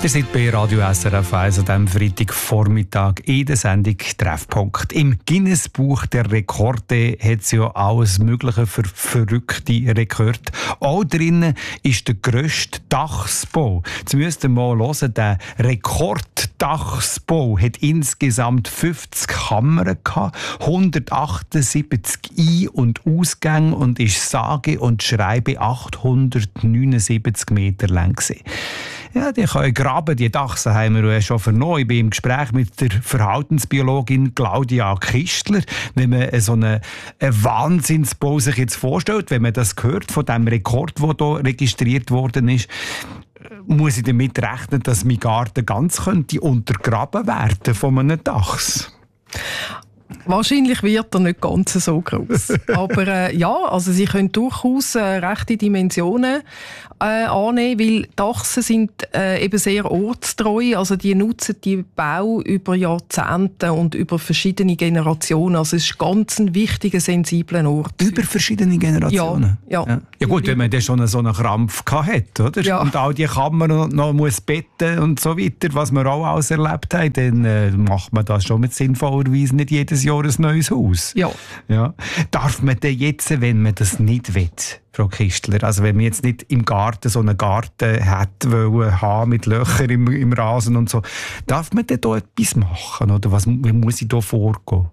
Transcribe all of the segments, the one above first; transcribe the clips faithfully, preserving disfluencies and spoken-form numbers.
Ihr seid bei Radio S R F eins an diesem Freitagvormittag in der Sendung Treffpunkt. Im Guinness-Buch der Rekorde hat es ja alles Mögliche für verrückte Rekorde. Auch drinnen ist der grösste Dachsbau. Jetzt müsst ihr mal hören, der Rekorddachsbau hat insgesamt fünfzig Kammern gehabt, hundertachtundsiebzig Ein- und Ausgänge und ist sage und schreibe achthundertneunundsiebzig Meter lang gewesen. Ja, die können graben, die Dachsen haben wir ja schon vernommen. Ich bin im Gespräch mit der Verhaltensbiologin Claudia Kistler. Wenn man so einen, einen Wahnsinnsbau sich jetzt vorstellt, wenn man das hört von dem Rekord, der hier registriert worden ist, muss ich damit rechnen, dass mein Garten ganz könnte untergraben werden von einem Dachs. Wahrscheinlich wird er nicht ganz so groß. Aber äh, ja, also sie können durchaus äh, rechte Dimensionen äh, annehmen, weil Dachsen sind äh, eben sehr ortstreu. Also die nutzen die Bau über Jahrzehnte und über verschiedene Generationen. Also es ist ganz ein wichtiger, sensibler Ort. Über verschiedene Generationen? Ja. Ja, ja. ja gut, wenn man dann schon so einen Krampf hat, oder? Ja. Und all die Kammern noch muss betten und so weiter, was wir auch alles erlebt haben, dann äh, macht man das schon mit sinnvoller Weise nicht jedes Jahr ein neues Haus. Ja. Ja. Darf man denn jetzt, wenn man das nicht will, Frau Kistler, also wenn man jetzt nicht im Garten so einen Garten hätte wollen haben mit Löchern im, im Rasen und so, darf man denn da etwas machen? Oder was, wie muss ich da vorgehen?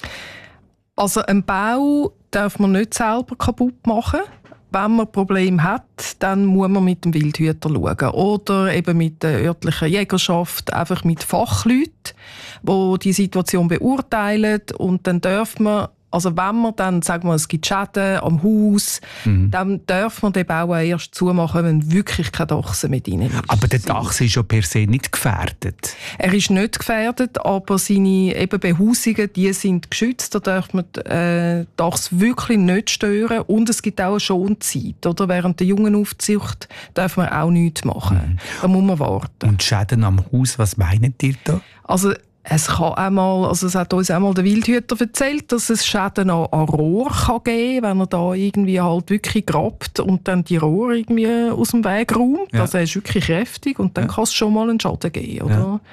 Also einen Bau darf man nicht selber kaputt machen. Wenn man Probleme hat, dann muss man mit dem Wildhüter schauen. Oder eben mit der örtlichen Jägerschaft, einfach mit Fachleuten, die die Situation beurteilen. Und dann darf man, also wenn man dann, sagen wir, es gibt Schäden am Haus, mhm. dann darf man den Bau erst zumachen, wenn wirklich kein Dachsen mit rein ist. Aber der Dachs ist ja per se nicht gefährdet. Er ist nicht gefährdet, aber seine eben Behausungen, die sind geschützt. Da darf man äh, Dachs wirklich nicht stören. Und es gibt auch eine Schonzeit. Oder? Während der Jungenaufzucht darf man auch nichts machen. Mhm. Da muss man warten. Und Schäden am Haus, was meint ihr da? Also, Es kann einmal, also es hat uns einmal der Wildhüter erzählt, dass es Schäden an, an Rohr kann geben, wenn er da irgendwie halt wirklich grabt und dann die Rohr irgendwie aus dem Weg räumt. Ja. Also er ist wirklich kräftig und dann ja. kann es schon mal einen Schaden geben, oder? Ja.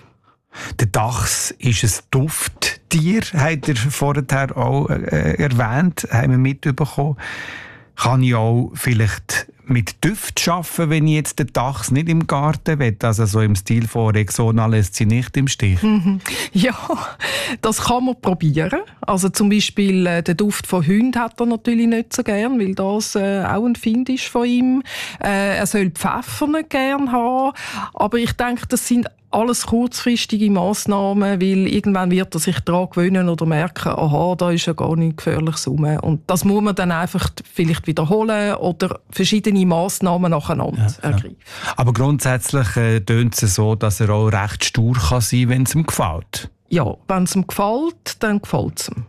Der Dachs ist ein Dufttier, hat er vorher auch äh, erwähnt, haben wir mitbekommen. Kann ich auch vielleicht mit Düft arbeiten, wenn ich jetzt den Dachs nicht im Garten will? Also so im Stil von Rexona lässt sie nicht im Stich. Mhm. Ja, das kann man probieren. Also zum Beispiel äh, den Duft von Hunden hat er natürlich nicht so gern, weil das äh, auch ein Find ist von ihm. Äh, er soll Pfeffer nicht gern haben. Aber ich denke, das sind alles kurzfristige Massnahmen, weil irgendwann wird er sich daran gewöhnen oder merken, aha, da ist ja gar nichts Gefährliches rum. Und das muss man dann einfach vielleicht wiederholen oder verschiedene Massnahmen nacheinander ja, ergreifen. Ja. Aber grundsätzlich äh, tönt es so, dass er auch recht stur kann sein, wenn es ihm gefällt. Ja, wenn es ihm gefällt, dann gefällt es ihm.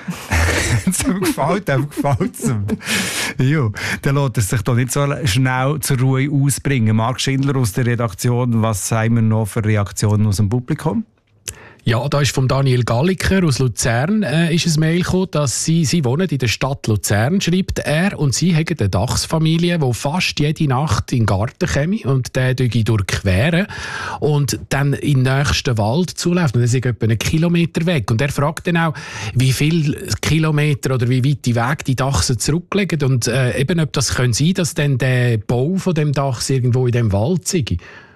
Wenn es ihm gefällt, dann gefällt es ihm. Ja, dann lässt er sich doch nicht so schnell zur Ruhe ausbringen. Marc Schindler aus der Redaktion, was haben wir noch für Reaktionen aus dem Publikum? Ja, da ist von Daniel Galliker aus Luzern äh, ist ein Mail gekommen, dass sie, sie wohnen in der Stadt Luzern, schreibt er, und sie haben eine Dachsfamilie, die fast jede Nacht in den Garten käme und den durchqueren und dann in den nächsten Wald zuläuft. Und das ist etwa einen Kilometer weg. Und er fragt dann auch, wie viele Kilometer oder wie weit die Weg die Dachsen zurücklegen und äh, eben, ob das können sein, dass dann der Bau von dem Dachs irgendwo in dem Wald sei.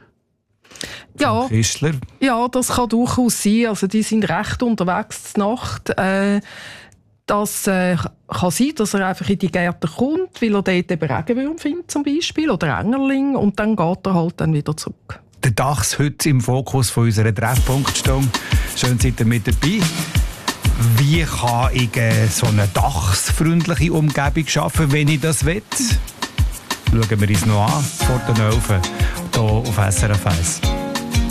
Ja, ja, das kann durchaus sein. Also die sind recht unterwegs zur Nacht. Äh, das äh, kann sein, dass er einfach in die Gärten kommt, weil er dort eben Regenwürmer findet zum Beispiel oder Engerling und dann geht er halt dann wieder zurück. Der Dachs heute im Fokus von unserer Treffpunktstunde. Schön, seid ihr mit dabei. Wie kann ich äh, so eine dachsfreundliche Umgebung schaffen, wenn ich das will? Schauen wir uns noch an vor den Öfen hier auf S R F eins.